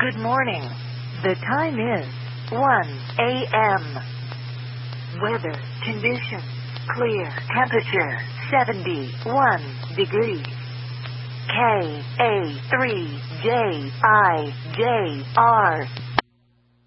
Good morning. The time is 1 a.m. Weather condition clear. Temperature 71 degrees. KA3JIJR